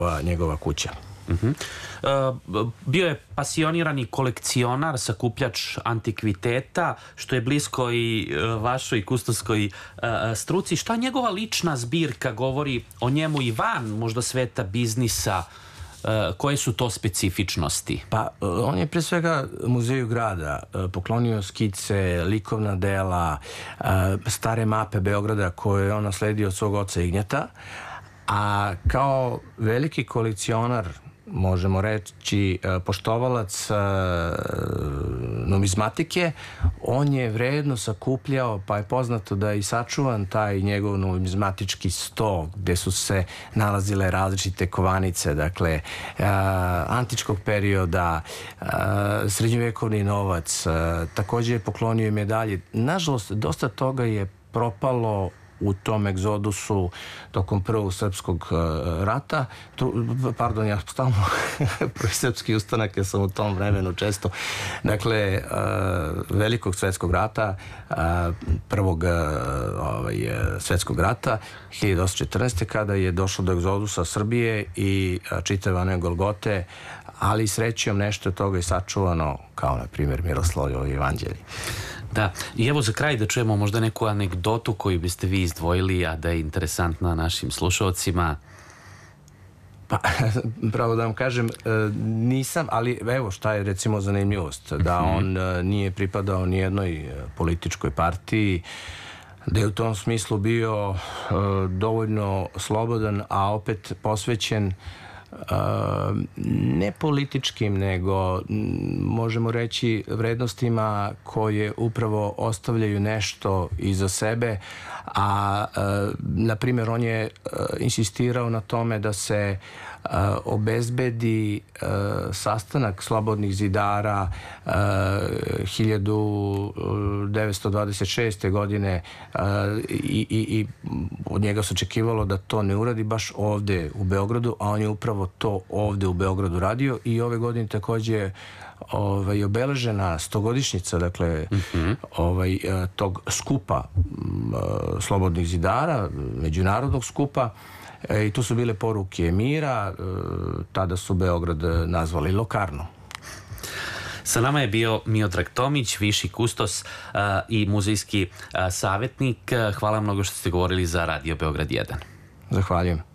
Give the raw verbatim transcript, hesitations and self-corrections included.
njegova kuća. Uh-huh. Uh, bio je pasionirani kolekcionar, sakupljač antikviteta, što je blisko i uh, vašoj kustovskoj uh, struci. Šta njegova lična zbirka govori o njemu i van možda sveta biznisa? Uh, koje su to specifičnosti? Pa, on je pre svega muzeju grada poklonio skice, likovna dela, uh, stare mape Beograda koje je on nasledio od svog oca Ignjeta, a kao veliki kolekcionar, možemo reći, poštovalac numizmatike, on je vredno sakupljao, pa je poznato da je i sačuvan taj njegov numizmatički sto, gde su se nalazile različite kovanice, dakle, antičkog perioda, srednjovekovni novac, takođe je poklonio i medalje. Nažalost, dosta toga je propalo u tom egzodusu tokom prvog srpskog rata. Pardon, ja stalno prvi srpski ustanak, ja sam u tom vremenu često. Dakle, velikog svetskog rata, prvog svetskog rata, hiljadu osamsto četrnaeste. kada je došlo do egzodusa Srbije i čitave one Golgote, ali srećom nešto od toga je sačuvano, kao na primjer Miroslavljevo evanđelje. Da, i evo za kraj da čujemo možda neku anegdotu koju biste vi izdvojili, a da je interesantna našim slušalcima. Pa, pravo da vam kažem, nisam, ali evo šta je recimo zanimljivost, da on nije pripadao nijednoj političkoj partiji, da je u tom smislu bio dovoljno slobodan, a opet posvećen ne političkim, nego možemo reći vrednostima koje upravo ostavljaju nešto iza sebe, a na primjer on je insistirao na tome da se obezbedi sastanak slobodnih zidara hiljadu devetsto dvadeset šeste. godine i, i, i od njega se očekivalo da to ne uradi baš ovde u Beogradu, a on je upravo to ovde u Beogradu radio i ove godine takođe ovaj, obeležena stogodišnjica, dakle, uh-huh. ovaj, tog skupa slobodnih zidara, međunarodnog skupa, i tu su bile poruke mira, tada su Beograd nazvali Lokarno. Sa nama je bio Miodrag Tomić, viši kustos uh, i muzejski uh, savjetnik. Hvala mnogo što ste govorili za Radio Beograd jedan. Zahvaljujem.